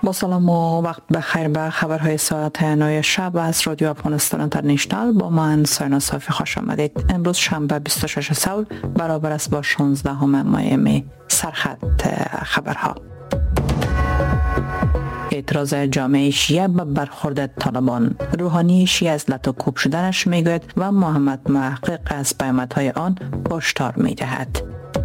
با سلام و وقت بخیر به خبرهای ساعت 9 شب از رادیو افغانستان اینترنشنال با من ساینا صافی خوش آمدید. امروز شنبه 26 سول برابر است با 16 ماه می. سرخط خبرها. اعتراض جامعه شیعه به برخورد طالبان. روحانی شیعه از لطوکوب شدنش میگوید و محمد محقق از پیامدهای آن هشدار میدهد.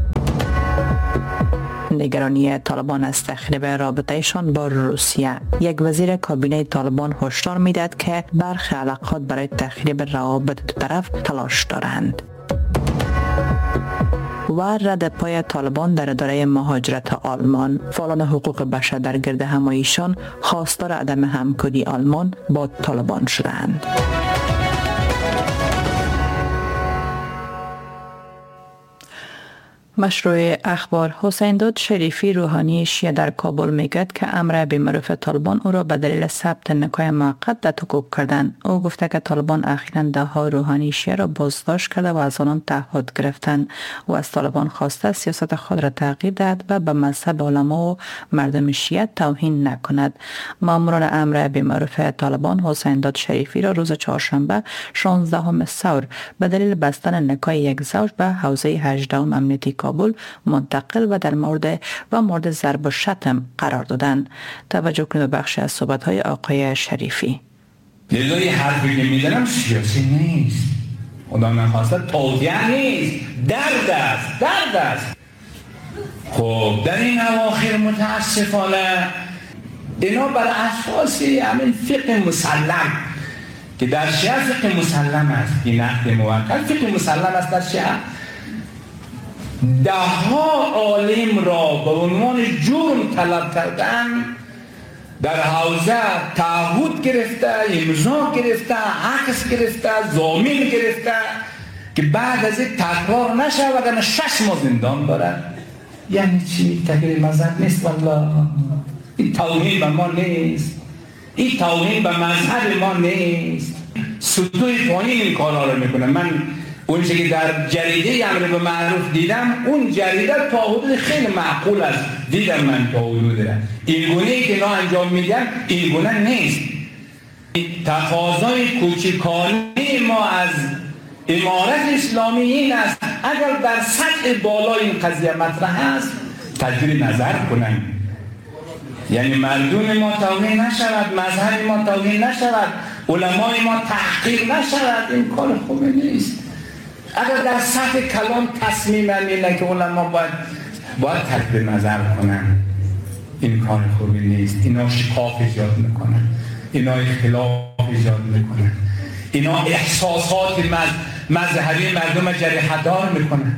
نگرانی طالبان از تخریب رابطهشان با روسیه. یک وزیر کابینه طالبان هشدار میدهد که برخی علاقات برای تخریب روابط دو طرف تلاش دارند. و رد پای طالبان در اداره مهاجرت آلمان. فعالان حقوق بشر در گرد همایشان خواستار عدم همکاری آلمان با طالبان شدند. مشروع اخبار. حسین داد شریفی روحانی شیعه در کابل میگوید که امر بی‌معروف طالبان او را به دلیل ثبت نکای موقت لطوکوب کردند. او گفته که طالبان اخیراً ده‌ها روحانی شیعه را بازداشت کرده و از آنان تعهد گرفتند. او از طالبان خواسته سیاست خود را تغییر دهد و به مذهب علما و مردم شیعه توهین نکند. ماموران امر بی‌معروف طالبان حسین داد شریفی را روز چهارشنبه 16 سور به دلیل بستن نکای یک زوج به حوزه 18 امنیتی کابل منتقل و در مورد ضرب و شتم قرار دادن. توجه کنید به بخشی از صحبت‌های آقای شریفی. لیلای حرفی که میزنم سیاسی نیست، خدا نخواسته توطئه نیست، درد است. خب در این اواخر متاسفانه اینا بر اساس همین فقه مسلم که در شیعه فقه مسلم است، این نقد موکل فقه مسلم است در شیعه، ده‌ها عالم را به عنوان جرم طلب کردن، در حوزه تعهد گرفته، امضا گرفته، عکس گرفته، ضامن گرفته که بعد از این تکرار نشه وگرنه 6 ماه زندان دارد. یعنی چی؟ تغییر مذهب نیست. والله این توهین به ما نیست، این توهین به مذهب ما نیست. سطوح پایین این کارا رو میکنه. من اون چیزی که در جریده امر به معروف دیدم، اون جریده تا حدود خیلی معقول است. دیدم من تا حدود این گونه‌ای که اینا انجام میدن این گونه نیست. تقاضای کوچکانه ما از امارت اسلامی این است اگر در سطح بالا این قضیه مطرح است تجدید نظر کنن، یعنی مردم ما توهین نشود، مذهب ما توهین نشود، علمای ما تحقیر نشود. این کار خوبی نیست. اگر در سطح کلام تصمیم اینه که علما باید تجدید نظر کنن، این کار خوبی نیست. اینا شکاف ایجاد میکنن، اینا اختلاف ایجاد میکنن، اینا احساسات مذهبی مردم جریحه دار میکنن.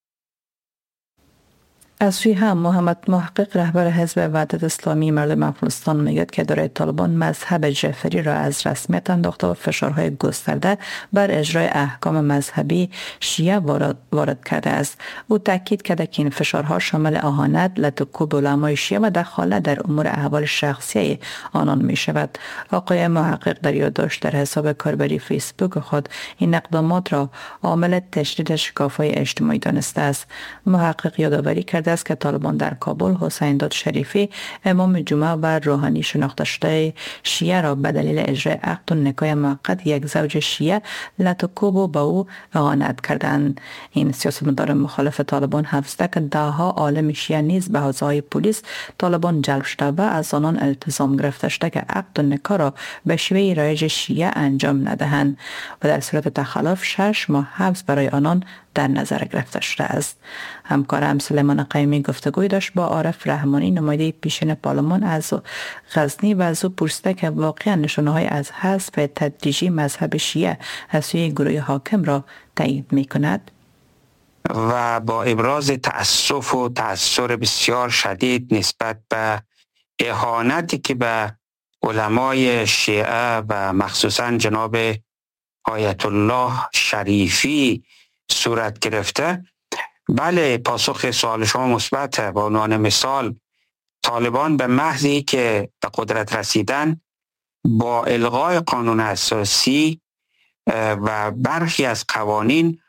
از سوی هم محمد محقق رهبر حزب وحدت اسلامی مردم افغانستان میگوید که اداره طالبان مذهب جعفری را از رسمیت انداخته و فشارهای گسترده بر اجرای احکام مذهبی شیعه وارد کرده است. او تاکید کرده که این فشارها شامل اهانت، لطوکوب علمای شیعه و دخالت در امور احوال شخصی آنان می شود. آقای محقق در یادداشت در حساب کاربری فیسبوک خود این اقدامات را عامل تشدید شکاف‌های اجتماعی دانسته است. محقق یادآوری کرده است که طالبان در کابل حسین داد شریفی امام جمعه و روحانی شناخته شده شیعه را به دلیل اجرای عقد و نکاح موقت یک زوج شیعه لطوکوب و به او اهانت کردند. این سیاستمدار مخالف طالبان حفظه که ده‌ها عالم شیعه نیز به حوزه‌های پلیس طالبان جلب شده و از آنان التزام گرفته شده که عقد و نکاح را به شیوه رایج شیعه انجام ندهند و در صورت تخلف 6 ماه حبس برای آنان در نظر گرفته شده است. همکارم سلیمان قیمی گفتگوی داشت با عارف رحمانی نماینده پیشین پارلمان از غزنی و از او پرسیده که واقعا نشانه‌های از حذف تدریجی مذهب شیعه از سوی گروه حاکم را تایید می‌کند و با ابراز تأسف و تأثیر بسیار شدید نسبت به اهانتی که به علمای شیعه و مخصوصا جناب آیت الله شریفی صورت گرفته. بله، پاسخ سوال شما مثبت. به عنوان مثال طالبان به محضی که به قدرت رسیدن با الغای قانون اساسی و برخی از قوانین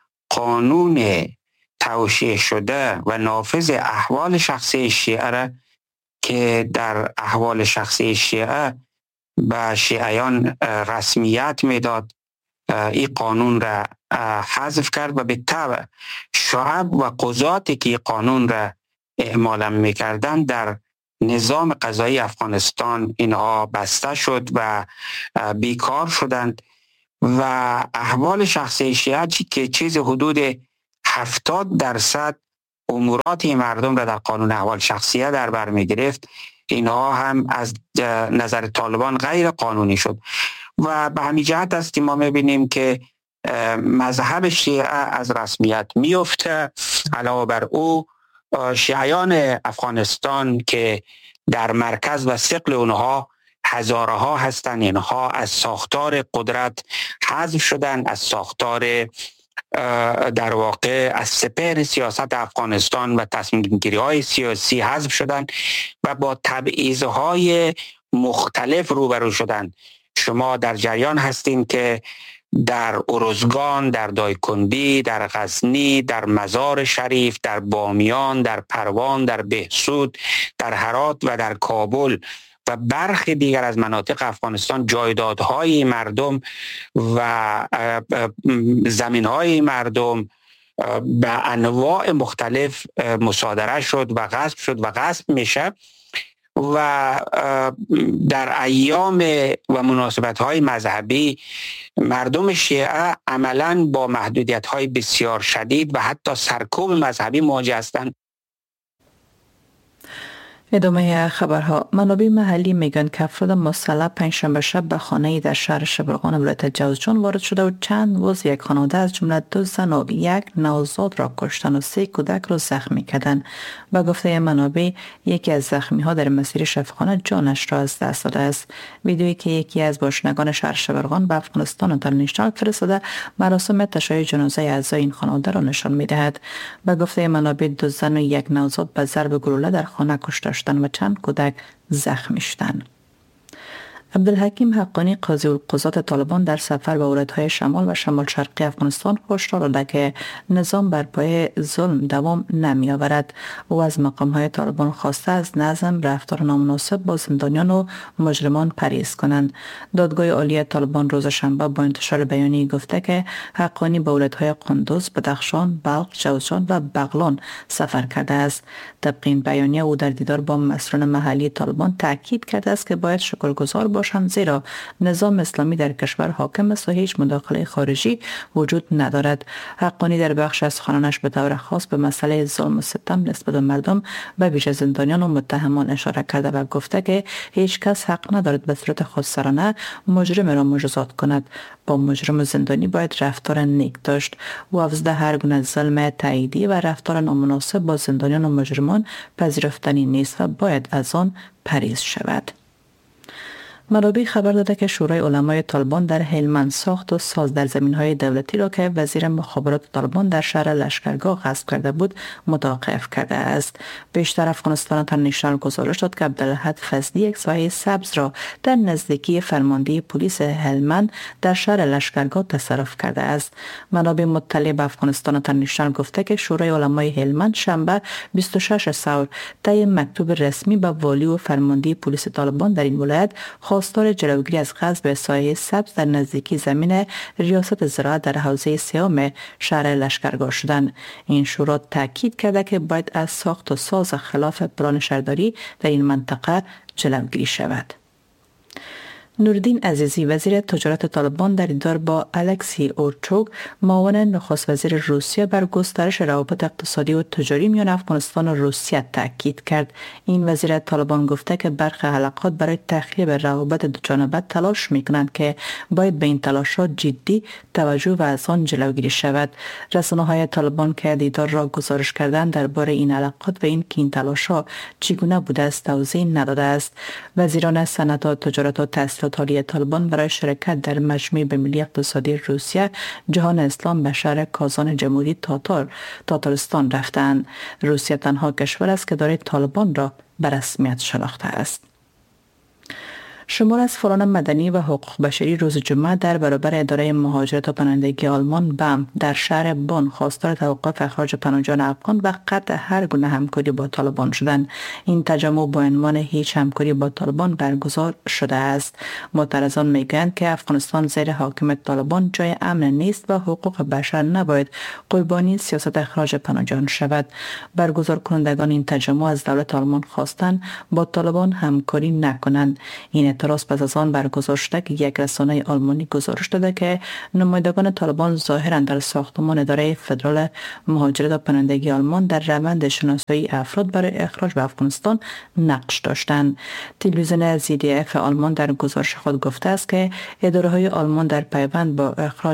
قانون توشیح شده و نافذ احوال شخصی شیعه را که در احوال شخصی شیعه به شیعیان رسمیت میداد، این قانون را حذف کرد و به طبع شعب و قضاتی که قانون را اعمال میکردن در نظام قضایی افغانستان اینها بسته شد و بیکار شدند و احوال شخصی شیعه که چیز حدود 70% امورات مردم را در قانون احوال شخصیه در بر می گرفت، اینها هم از نظر طالبان غیر قانونی شد و به همین جهت است ما میبینیم که مذهب شیعه از رسمیت میفته. علاوه بر او شیعیان افغانستان که در مرکز و ثقل اونها هزارها هستند، اینها از ساختار قدرت حذف شدن، از ساختار در واقع از سپهر سیاست افغانستان و تصمیم گیری های سیاسی حذف شدن و با تبعیض‌های مختلف روبرو شدن. شما در جریان هستین که در ارزگان، در دایکندی، در غزنی، در مزار شریف، در بامیان، در پروان، در بهسود، در هرات و در کابل و برخی دیگر از مناطق افغانستان جایدادهای مردم و زمینهای مردم به انواع مختلف مصادره شد و غصب شد و غصب میشه و در ایام و مناسبت‌های مذهبی مردم شیعه عملاً با محدودیت‌های بسیار شدید و حتی سرکوب مذهبی مواجه هستند. ادامه خبرها. منابع محلی میگن که افراد مسلح پنجشنبه شب به خانه‌ای در شهر شبرغان ولایت جوزجان وارد شده و چند عضو یک خانواده از جمله 2 زن و 1 نوزاد را کشتن و 3 کودک را زخمی کردند. به گفته منابع یکی از زخمی‌ها در مسیر شفاخانه جانش را از دست داده است. ویدیویی که یکی از باشندگان شهر شبرغان به افغانستان اینترنشنال فرستاده مراسم تشییع جنازه اعضای این خانواده را نشان می‌دهد. به گفته منابع 2 زن و 1 نوزاد به ضرب گلوله در خانه کشته و چند کودک زخمی شدند. عبدالحکیم حقانی قاضی القضات طالبان در سفر به ولایت‌های شمال و شمال شرقی افغانستان هشدار داده که نظام بر پایه ظلم دوام نمی‌آورد. او از مقام‌های طالبان خواسته از نظم رفتار نامناسب با زندانیان و مجرمان پرهیز کنند. دادگاه عالی طالبان روز شنبه با انتشار بیانیه‌ای گفته که حقانی به ولایت‌های قندوز، بدخشان، بلخ، جوزجان و بغلان سفر کرده است. طبق این بیانیه او در دیدار با مسئولان محلی طالبان تاکید کرده است که باید شکرگزار باشند زیرا نظام اسلامی در کشور حاکم است و هیچ مداخله خارجی وجود ندارد. حقانی در بخش از سخنانش به طور خاص به مسئله ظلم و ستم نسبت به مردم به ویژه زندانیان و متهمان اشاره کرده و گفته که هیچ کس حق ندارد به صورت خودسرانه مجرم را مجازات کند. با مجرم و زندانی باید رفتار نیک داشت. او افزوده هر گونه ظلم تاییدی و رفتار نامناسب با زندانیان و مجرمان پذیرفتنی نیست و باید از آن پرهیز شود. منابع خبر داده که شورای علمای طالبان در هلمند ساخت و ساز در زمین‌های دولتی را که وزیر مخابرات طالبان در شهر لشکرگاه غصب کرده بود متوقف کرده است. بیشتر افغانستان اینترنشنال گزارش داد که عبدالحد فضلی یک سایه سبز را در نزدیکی فرمانده پلیس هلمند در شهر لشکرگاه تصرف کرده است. منابع مطلع به افغانستان اینترنشنال گفته که شورای علمای هلمند شنبه 26 ثور طی مکتوب رسمی به والی و فرمانده پلیس طالبان در این ولایت خواستار جلوگیری از غصب سایه سبز در نزدیکی زمین ریاست زراعت در حوزه سیام شهر لشکرگاه شدند. این شورا تاکید کرده که باید از ساخت و ساز خلاف پلان شهرداری در این منطقه جلوگیری شود. نوردین عزیزی وزیر تجارت طالبان در دیدار با الکسی اورچوک معاون نخست وزیر روسیه بر گسترش روابط اقتصادی و تجاری میان افغانستان و روسیه تاکید کرد. این وزیر طالبان گفته که برخی حلقات برای تخریب روابط دوجانبه تلاش میکنند که باید به این تلاشات جدی توجه و از آن جلوگیری شود. رسانه‌های طالبان که دیدار را گزارش کردند درباره این حلقات و این که این تلاش‌ها چگونه بوده است توضیح نداده است. وزیران صنعت و تجارت و تحصیلات عالی طالبان برای شرکت در مجمع بین‌المللی اقتصادی روسیه جهان اسلام به شهر کازان جمهوری تاتارستان رفتند. روسیه تنها کشور است که دارای طالبان را به رسمیت شناخته است. شمار از فعالان مدنی و حقوق بشری روز جمعه در برابر اداره مهاجرت و پناهندگی آلمان بام در شهر بن خواستار توقف اخراج پناهجویان افغان و قطع هر گونه همکاری با طالبان شدند. این تجمع با عنوان هیچ همکاری با طالبان برگزار شده است. معترضان میگویند که افغانستان زیر حاکمیت طالبان جای امن نیست و حقوق بشر نباید قربانی سیاست اخراج پناهجویان شود. برگزار کنندگان این تجمع از دولت آلمان خواستند با طالبان همکاری نکنند. این اعتراض پس از آن برگزار شده که یک رسانه آلمانی گزارش داده که نمایندگان طالبان ظاهرا در ساختمان اداره فدرال مهاجرت و پناهندگی آلمان در روند شناسایی افراد برای اخراج به افغانستان نقش داشتند. تلویزیون ZDF آلمان در گزارش خود گفته است که اداره‌های آلمان در پیوند با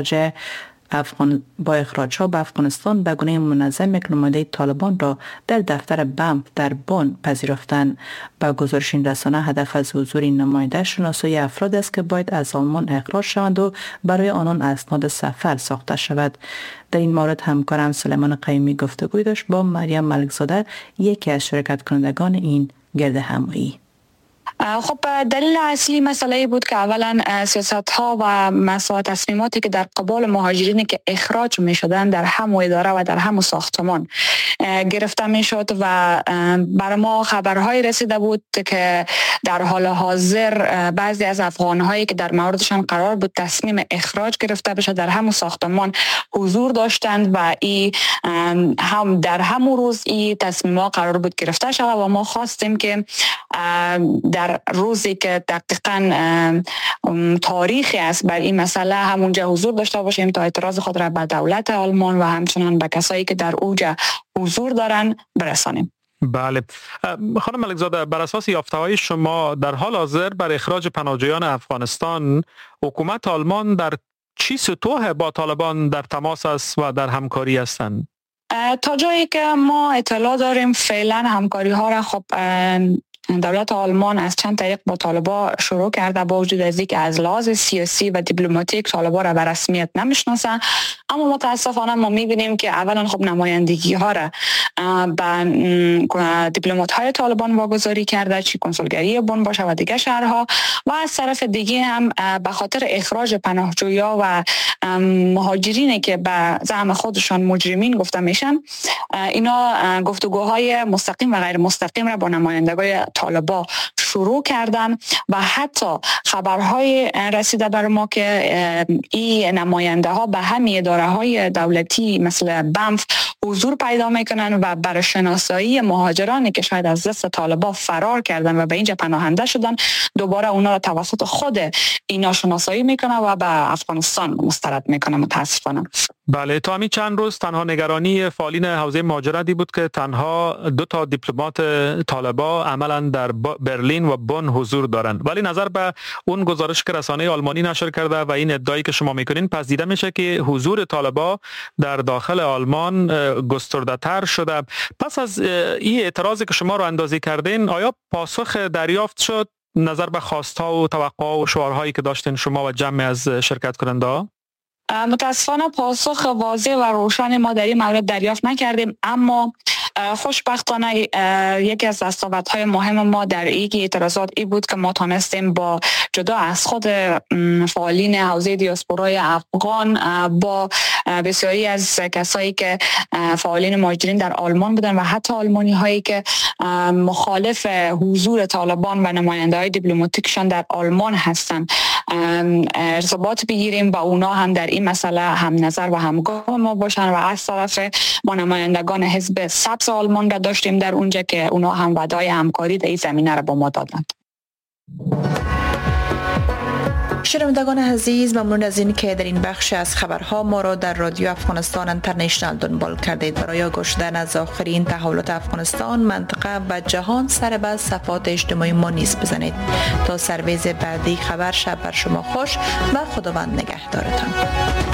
اخراج‌ها به افغانستان به گونه منظم یک نماینده طالبان را در دفتر بام در بن پذیرفتند. با گزارش این رسانه هدف از حضور این نماینده شناسایی افراد است که باید از آلمان اخراج شوند و برای آنان اسناد سفر ساخته شود. در این مورد همکارم سلیمان قیومی گفتگوی داشت با مریم ملکزاده، یکی از شرکت کنندگان این گرد همایی. خب دلیل اصلی مسئله بود که اولا سیاست ها و تصمیماتی که در قبال مهاجرینی که اخراج می شدن در همو اداره و در همو ساختمان گرفته می شد و بر ما خبرهای رسیده بود که در حال حاضر بعضی از افغان هایی که در موردشان قرار بود تصمیم اخراج گرفته بشه در همو ساختمان حضور داشتند و هم در همو روز این تصمیم ها قرار بود گرفته شود و ما خواستیم که در روزی که دقیقاً تاریخی است بر این مسئله همونجا حضور داشته باشیم تا اعتراض خود را به دولت آلمان و همچنان به کسایی که در اوجا حضور دارن برسانیم. بله خانم ملکزاده، بر اساس یافته‌های شما در حال حاضر بر اخراج پناهجویان افغانستان حکومت آلمان در چی سطوح با طالبان در تماس است و در همکاری هستند؟ تا جایی که ما اطلاع داریم فعلا همکاری ها را خب دولت آلمان از چند طریق با طالبا شروع کرده، با وجود از اینکه از لحاظ سیاسی و دیپلماتیک طالبا را به رسمیت نمیشناسن، اما متاسفانه ما میبینیم که اولا خب نمایندگی ها را به دیپلمات های طالبان واگذاری کرده، چی کنسولگری بن باشه و دیگه شهرها، و از طرف دیگه هم به خاطر اخراج پناهجویا و مهاجرینی که به زعم خودشان مجرمین گفته میشن، اینا گفتگوهای مستقیم و غیر مستقیم را با نمایندگان طالبا شروع کردن و حتی خبرهای رسیده بر ما که این نماینده ها به همین اداره های دولتی مثل بنف حضور پیدا میکنن و برای شناسایی مهاجرانی که شاید از دست طالبا فرار کردن و به اینجا پناهنده شدن دوباره اونا را توسط خود اینا شناسایی میکنن و به افغانستان مسترد میکنن. متاسفانه بله، تا همین چند روز تنها نگرانی فعالین حوزه مهاجرتی بود که تنها 2 دیپلمات طالبا عملا در برلین و بن حضور دارند، ولی نظر به اون گزارش که رسانه آلمانی نشر کرده و این ادعایی که شما میکنین پس دیده میشه که حضور طالبا در داخل آلمان گسترده تر شده. پس از این اعتراضی که شما رو اندازی کردین، آیا پاسخ دریافت شد نظر به خواستها و توقعها و شعارهایی که داشتین شما و جمع از شرکت کننده؟ متاسفانه پاسخ واضح و روشن ما در این مورد دریافت نکردیم، اما خوشبختانه یکی از دستاوردهای مهم ما در این اعتراضات این بود که ما تانستیم با جدا از خود فعالین حوزه دیاسپورای افغان با بسیاری از کسایی که فعالین مهاجرین در آلمان بودن و حتی آلمانی هایی که مخالف حضور طالبان و نماینده های دیپلماتیکشان در آلمان هستند ارتباط بگیریم و اونا هم در این مسئله هم نظر و همگام ما باشن، و از طرف ما نمایندگان حزب سبز آلمان را داشتیم در اونجا که اونا هم وعده همکاری در این زمینه را با ما دادند. شنوندگان عزیز، ممنون از این که در این بخش از خبرها ما را در رادیو افغانستان اینترنشنال دنبال کردید. برای گوش دادن از آخرین تحولات افغانستان، منطقه و جهان سر به صفحات اجتماعی ما نیز بزنید. تا سرویز بعدی خبر شب بر شما خوش و خداوند نگهدارتان.